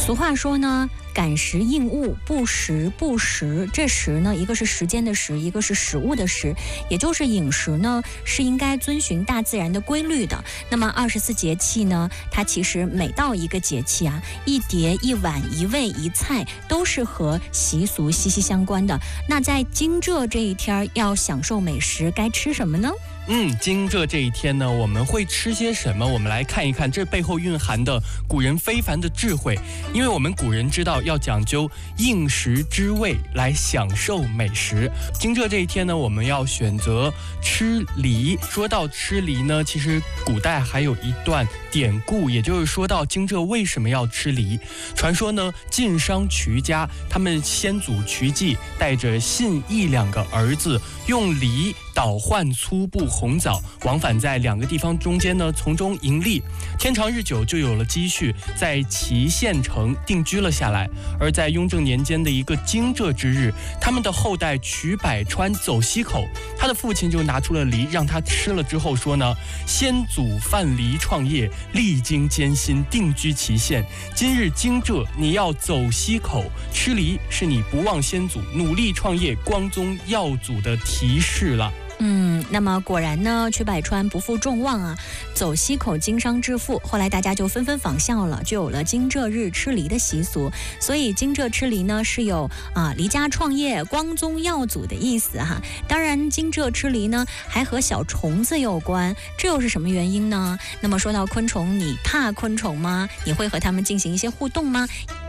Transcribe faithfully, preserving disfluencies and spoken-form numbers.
俗话说呢，感时应物，不时不食。这食呢，一个是时间的食，一个是食物的食，也就是饮食呢是应该遵循大自然的规律的。那么二十四节气呢，它其实每到一个节气啊，一碟一碗一味一菜都是和习俗息息相关的。那在惊蛰这一天要享受美食，该吃什么呢？ 嗯，惊蛰这一天呢，我们会吃些什么？我们来看一看这背后蕴含的古人非凡的智慧。因为我们古人知道要讲究应时知味来享受美食。惊蛰这一天呢，我们要选择吃梨。说到吃梨呢，其实古代还有一段典故，也就是说到惊蛰为什么要吃梨。传说呢，晋商瞿家他们先祖瞿季带着信义两个儿子，用梨倒换粗布红枣，往返在两个地方中间呢，从中盈利。天长日久，就有了积蓄，在祁县城定居了下来。而在雍正年间的一个惊蛰之日，他们的后代瞿百川走西口，他的父亲就拿出了梨让他吃了之后说呢，先祖贩梨创业，历经艰辛定居祁县，今日惊蛰你要走西口吃梨，是你不忘先祖努力创业光宗耀祖的提示了。 嗯，那么果然呢，瞿百川不负众望啊，走西口经商致富。后来大家就纷纷仿效了，就有了惊蛰日吃梨的习俗。所以惊蛰吃梨呢，是有啊离家创业、光宗耀祖的意思哈。当然，惊蛰吃梨呢，还和小虫子有关，这又是什么原因呢？那么说到昆虫，你怕昆虫吗？你会和它们进行一些互动吗？